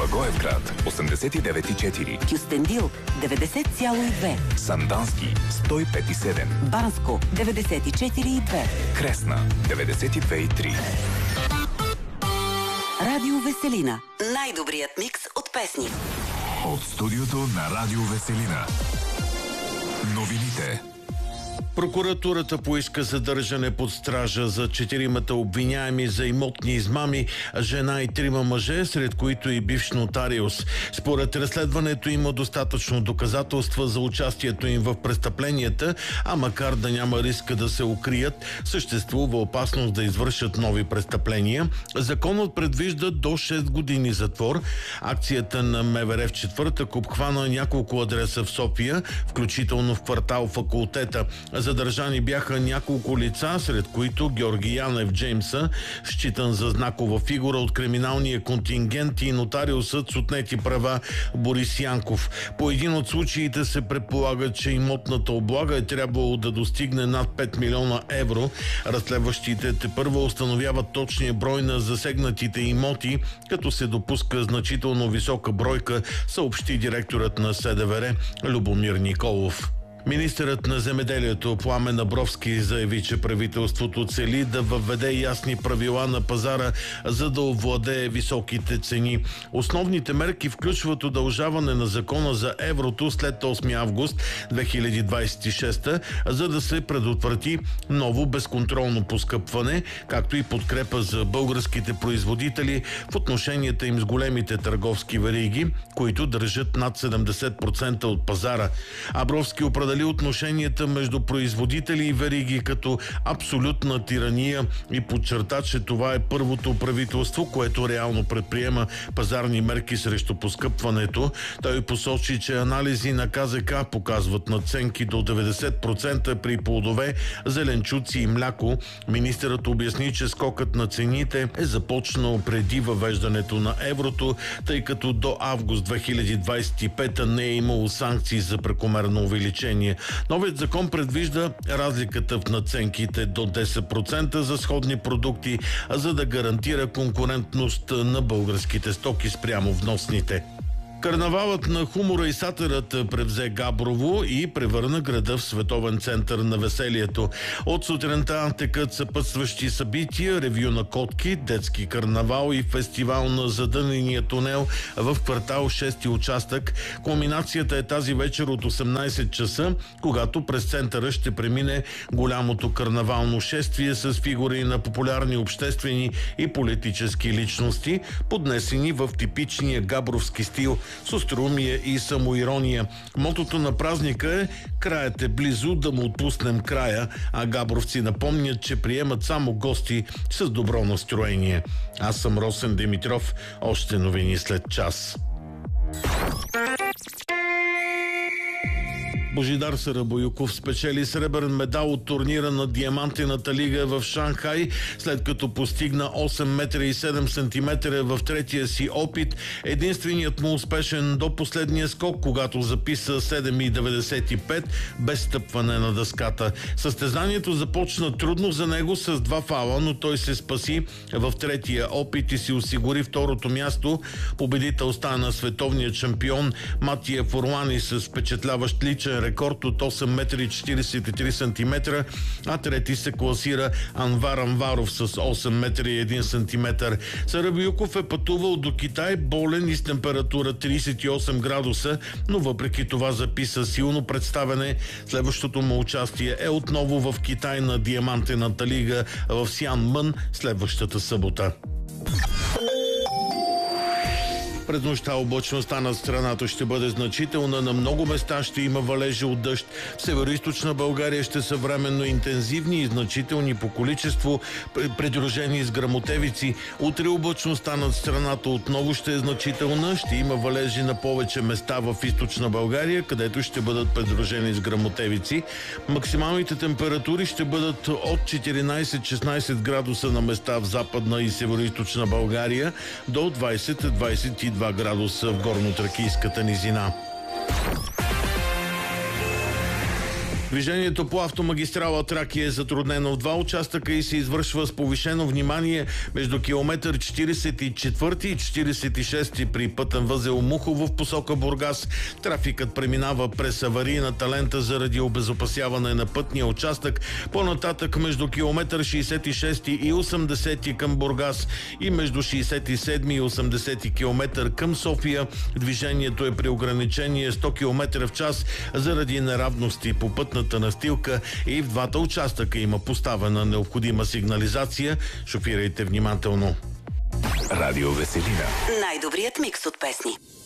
Благоевград 89,4, Кюстендил 90,2, Сандански 105,7, Банско 94,2, Кресна 92,3. Радио Веселина. Най-добрият микс от песни. От студиото на Радио Веселина. Новините. Прокуратурата поиска задържане под стража за 4 обвиняеми за имотни измами, жена и 3 мъже, сред които и бивш нотариус. Според разследването има достатъчно доказателства за участието им в престъпленията, а макар да няма риска да се укрият, съществува опасност да извършат нови престъпления. Законът предвижда до 6 години затвор. Акцията на МВР в четвъртък обхвана няколко адреса в София, включително в квартал Факултета. Задържани бяха няколко лица, сред които Георги Янев Джеймса, считан за знакова фигура от криминалния контингент, и нотариусът с отнети права Борис Янков. По един от случаите се предполага, че имотната облага е трябвало да достигне над 5 милиона евро. Разследващите тепърва установяват точния брой на засегнатите имоти, като се допуска значително висока бройка, съобщи директорът на СДВР Любомир Николов. Министърът на земеделието Пламен Абровски заяви, че правителството цели да въведе ясни правила на пазара, за да овладее високите цени. Основните мерки включват удължаване на закона за еврото след 8 август 2026, за да се предотврати ново безконтролно поскъпване, както и подкрепа за българските производители в отношенията им с големите търговски вериги, които държат над 70% от пазара. Абровски определи отношенията между производители и вериги като абсолютна тирания и подчерта, че това е първото правителство, което реално предприема пазарни мерки срещу поскъпването. Той посочи, че анализи на КЗК показват надценки до 90% при плодове, зеленчуци и мляко. Министърът обясни, че скокът на цените е започнал преди въвеждането на еврото, тъй като до август 2025 не е имало санкции за прекомерно увеличение. Новият закон предвижда разликата в надценките до 10% за сходни продукти, за да гарантира конкурентност на българските стоки спрямо вносните. Карнавалът на хумора и сатирата превзе Габрово и превърна града в световен център на веселието. От сутринта текат съпътстващи събития, ревю на котки, детски карнавал и фестивал на задънения тунел в квартал 6 участък. Кулминацията е тази вечер от 18 часа, когато през центъра ще премине голямото карнавално шествие с фигури на популярни обществени и политически личности, поднесени в типичния габровски стил, с остроумие и самоирония. Мотото на празника е "Краят е близо, да му отпуснем края", а габровци напомнят, че приемат само гости с добро настроение. Аз съм Росен Димитров. Още новини след час. Божидар Сарабоюков спечели сребърен медал от турнира на Диамантената лига в Шанхай, след като постигна 8 метра и 7 сантиметра в третия си опит. Единственият му успешен до последния скок, когато записа 7,95 без стъпване на дъската. Състезанието започна трудно за него с 2 фала, но той се спаси в третия опит и си осигури второто място. Победител стана световният шампион Матия Форлани с впечатляващ личен рекорд от 8 метра и 43 сантиметра, а трети се класира Анвар Анваров с 8 метра и 1 сантиметър. Сарабоюков е пътувал до Китай болен и с температура 38 градуса, но въпреки това записа силно представяне. Следващото му участие е отново в Китай на Диамантената лига в Сянмън следващата събота. През нощта облачността над страната ще бъде значителна. На много места ще има валежи от дъжд. В североизточна България ще са временно интензивни и значителни по количество, придружени с гръмотевици. Утре облачността над страната отново ще е значителна. Ще има валежи на повече места в източна България, където ще бъдат придружени с гръмотевици. Максималните температури ще бъдат от 14-16 градуса на места в западна и североизточна България до 20-22 градуса в горно-тракийската низина. Движението по автомагистрала Тракия е затруднено в два участъка и се извършва с повишено внимание между километър 44 и 46 при пътен възел Мухово в посока Бургас. Трафикът преминава през аварийната лента заради обезопасяване на пътния участък. По-нататък между километър 66 и 80 към Бургас и между 67 и 80 километър към София движението е при ограничение 100 км в час заради неравности по пътната настилка и в двата участъка има поставена необходима сигнализация. Шофирайте внимателно. Радио Веселина. Най-добрият микс от песни.